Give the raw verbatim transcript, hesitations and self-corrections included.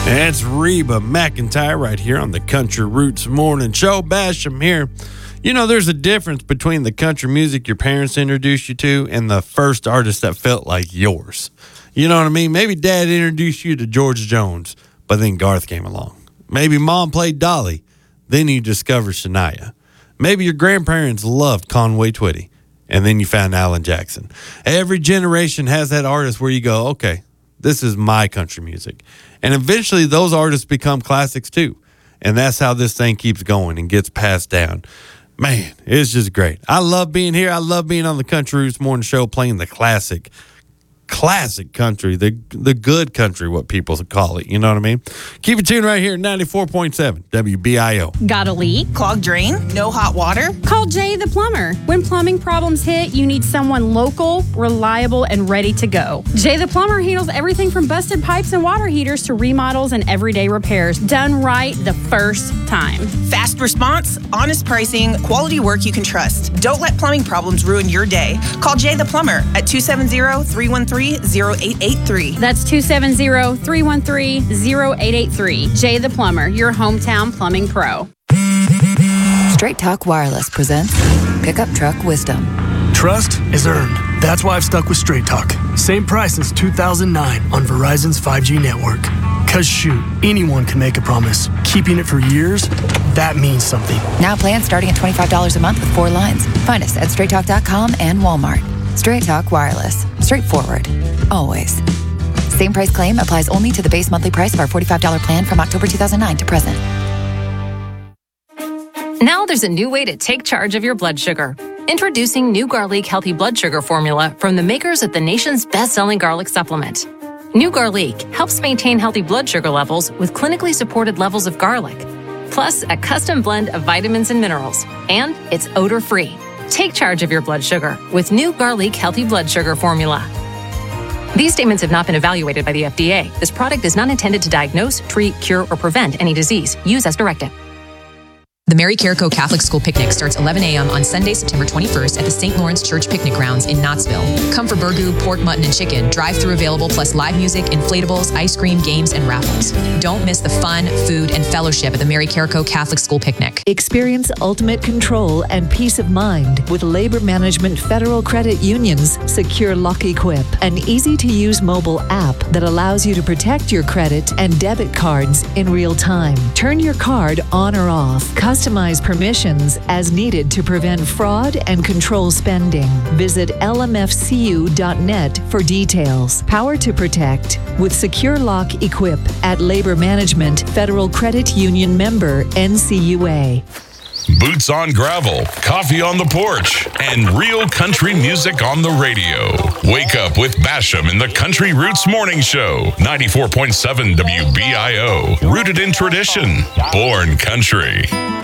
That's Reba McEntire right here on the Country Roots Morning Show. Basham here. You know, there's a difference between the country music your parents introduced you to and the first artist that felt like yours. You know what I mean? Maybe Dad introduced you to George Jones, but then Garth came along. Maybe Mom played Dolly, then you discovered Shania. Maybe your grandparents loved Conway Twitty, and then you found Alan Jackson. Every generation has that artist where you go, okay, this is my country music. And eventually those artists become classics too. And that's how this thing keeps going and gets passed down. Man, it's just great. I love being here. I love being on the Country Roots Morning Show playing the classic classic country, the the good country, what people call it. You know what I mean? Keep it tuned right here at ninety-four point seven W B I O. Got a leak? Clogged drain? No hot water? Call Jay the Plumber. When plumbing problems hit, you need someone local, reliable, and ready to go. Jay the Plumber handles everything from busted pipes and water heaters to remodels and everyday repairs. Done right the first time. Fast response, honest pricing, quality work you can trust. Don't let plumbing problems ruin your day. Call Jay the Plumber at two seven zero, three one three, zero eight eight three. That's two seven zero, three one three, zero eight eight three. Jay the Plumber, your hometown plumbing pro. Straight Talk Wireless presents Pickup Truck Wisdom. Trust is earned. That's why I've stuck with Straight Talk. Same price since two thousand nine on Verizon's five G network. Cause shoot, anyone can make a promise. Keeping it for years, that means something. Now plans starting at twenty-five dollars a month with four lines. Find us at straight talk dot com and Walmart. Straight Talk Wireless. Straightforward. Always. Same price claim applies only to the base monthly price of our forty-five dollars plan from October two thousand nine to present. Now there's a new way to take charge of your blood sugar. Introducing New Garlic Healthy Blood Sugar Formula from the makers of the nation's best-selling garlic supplement. New Garlic helps maintain healthy blood sugar levels with clinically supported levels of garlic, plus a custom blend of vitamins and minerals, and it's odor-free. Take charge of your blood sugar with New Garlic Healthy Blood Sugar Formula. These statements have not been evaluated by the F D A. This product is not intended to diagnose, treat, cure, or prevent any disease. Use as directed. The Mary Carrico Catholic School Picnic starts eleven a.m. on Sunday, September twenty-first at the Saint Lawrence Church Picnic Grounds in Knoxville. Come for burgoo, pork, mutton, and chicken, drive-through available, plus live music, inflatables, ice cream, games, and raffles. Don't miss the fun, food, and fellowship at the Mary Carrico Catholic School Picnic. Experience ultimate control and peace of mind with Labor Management Federal Credit Union's Secure Lock Equip, an easy-to-use mobile app that allows you to protect your credit and debit cards in real time. Turn your card on or off. Customize permissions as needed to prevent fraud and control spending. Visit L M F C U dot net for details. Power to protect with Secure Lock Equip at Labor Management Federal Credit Union member N C U A. Boots on gravel, coffee on the porch, and real country music on the radio. Wake up with Basham in the Country Roots Morning Show. ninety-four point seven W B I O. Rooted in tradition, born country.